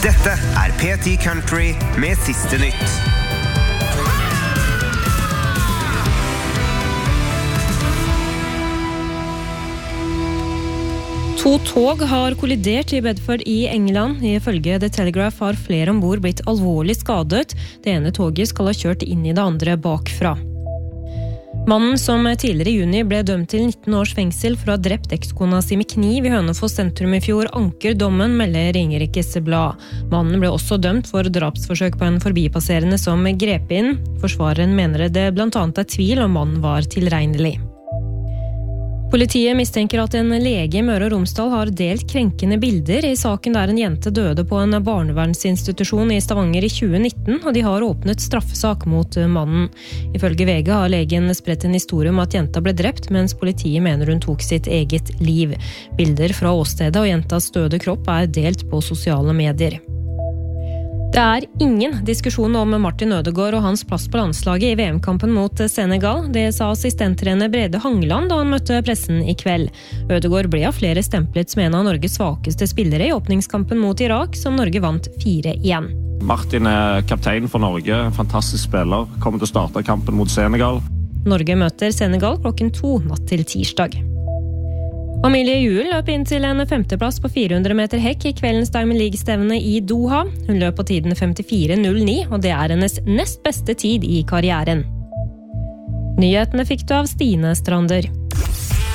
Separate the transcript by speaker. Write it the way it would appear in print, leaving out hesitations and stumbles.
Speaker 1: Dette P10 Country med siste nytt.
Speaker 2: To tog har kollidert I Bedford I England. Ifølge The Telegraph har flere ombord blitt alvorlig skadet. Det ene toget skal ha kjørt inn I det andre bakfra. Mannen som tidligere I juni ble dømt til 19 års fengsel for å ha drept ekskona si med kniv I Hønefoss sentrum I fjor, anker dommen, melder Ringerikes Blad. Mannen ble også dømt for drapsforsøk på en forbipasserende som grep inn. Forsvareren mener det blant annet tvil om mannen var tilregnelig. Politiet mistenker at en lege I Møre og Romsdal har delt krenkende bilder I saken der en jente døde på en barnevernsinstitusjon I Stavanger I 2019, og de har åpnet straffesak mot mannen. Ifølge VG har legen spredt en historie om at jenta ble drept, mens politiet mener hun tok sitt eget liv. Bilder fra åstedet og jentas døde kropp delt på sosiale medier. Det ingen diskusjon om Martin Ødegaard og hans plass på landslaget I VM-kampen mot Senegal. Det sa assistenttrener Brede Hangeland da han møtte pressen I kveld. Ødegaard ble av flere stemplet som en av Norges svakeste spillere I åpningskampen mot Irak, som Norge vant 4-1.
Speaker 3: Martin kaptein for Norge, fantastisk spiller, kommer til å starte kampen mot Senegal.
Speaker 2: Norge møter Senegal klokken 2 natt til tirsdag. Amelie Juel løp inn til en 5. plass på 400 meter hekk I kveldens Diamond League-stevne I Doha. Hun løp på tiden 54.09, og det hennes nest beste tid I karrieren. Nyhetene fikk du av Stine Strander.